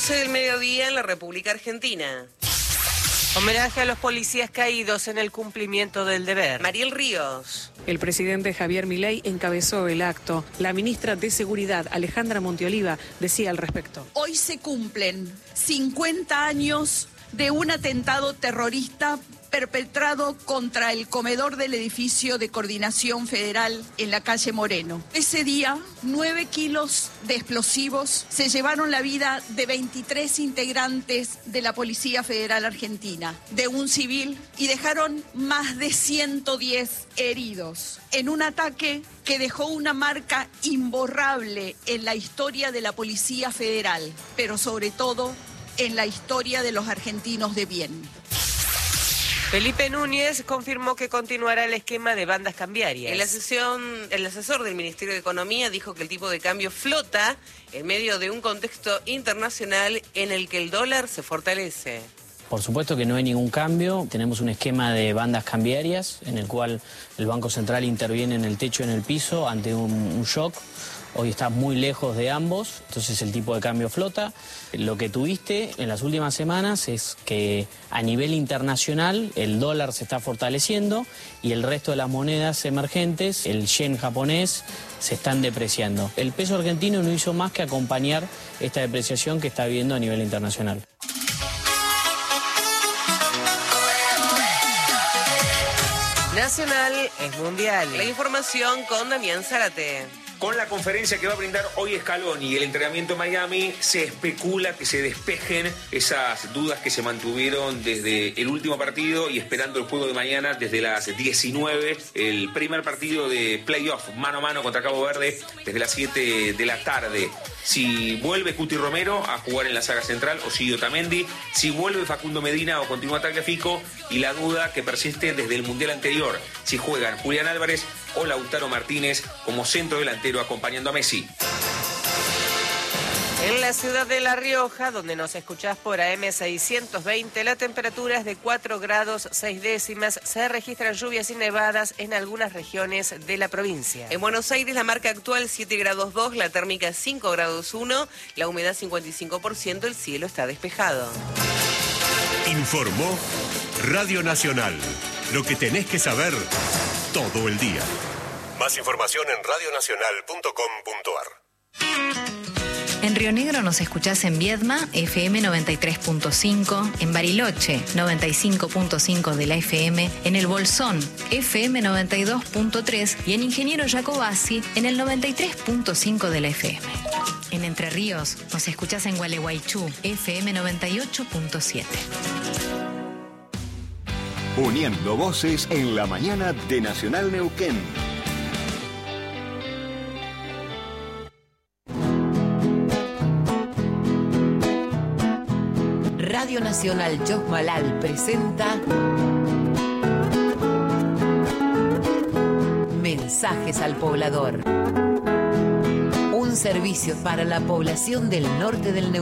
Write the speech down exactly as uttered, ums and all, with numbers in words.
doce del mediodía en la República Argentina. Homenaje a los policías caídos en el cumplimiento del deber. Mariel Ríos. El presidente Javier Milei encabezó el acto. La ministra de Seguridad, Alejandra Monteoliva, decía al respecto. Hoy se cumplen cincuenta años de un atentado terrorista perpetrado contra el comedor del edificio de Coordinación Federal en la calle Moreno. Ese día, nueve kilos de explosivos se llevaron la vida de veintitrés integrantes de la Policía Federal Argentina, de un civil, y dejaron más de ciento diez heridos en un ataque que dejó una marca imborrable en la historia de la Policía Federal, pero sobre todo en la historia de los argentinos de bien. Felipe Núñez confirmó que continuará el esquema de bandas cambiarias. En la sesión, el asesor del Ministerio de Economía dijo que el tipo de cambio flota en medio de un contexto internacional en el que el dólar se fortalece. Por supuesto que no hay ningún cambio. Tenemos un esquema de bandas cambiarias en el cual el Banco Central interviene en el techo y en el piso ante un, un shock. Hoy está muy lejos de ambos, entonces el tipo de cambio flota. Lo que tuviste en las últimas semanas es que a nivel internacional el dólar se está fortaleciendo y el resto de las monedas emergentes, el yen japonés, se están depreciando. El peso argentino no hizo más que acompañar esta depreciación que está habiendo a nivel internacional. Nacional es mundial. La información con Damián Zárate. Con la conferencia que va a brindar hoy Scaloni y el entrenamiento en Miami, se especula que se despejen esas dudas que se mantuvieron desde el último partido y esperando el juego de mañana desde las diecinueve, el primer partido de playoff mano a mano contra Cabo Verde desde las siete de la tarde. Si vuelve Cuti Romero a jugar en la saga central o si Otamendi, si vuelve Facundo Medina o continúa Tagliafico, y la duda que persiste desde el Mundial anterior, si juegan Julián Álvarez o Lautaro Martínez como centro delantero acompañando a Messi. En la ciudad de La Rioja, donde nos escuchás por A M seiscientos veinte, la temperatura es de cuatro grados seis décimas. Se registran lluvias y nevadas en algunas regiones de la provincia. En Buenos Aires la marca actual siete grados dos, la térmica cinco grados uno, la humedad cincuenta y cinco por ciento, el cielo está despejado. Informó Radio Nacional. Lo que tenés que saber todo el día. Más información en radio nacional punto com punto a r. En Río Negro nos escuchás en Viedma, F M noventa y tres punto cinco, en Bariloche, noventa y cinco punto cinco de la F M, en El Bolsón, F M noventa y dos punto tres y en Ingeniero Jacobasi, en el noventa y tres punto cinco de la F M. En Entre Ríos nos escuchás en Gualeguaychú, F M noventa y ocho punto siete. Uniendo voces en la mañana de Nacional Neuquén. Radio Nacional Yosmalal presenta Mensajes al Poblador. Un servicio para la población del norte del Neuquén.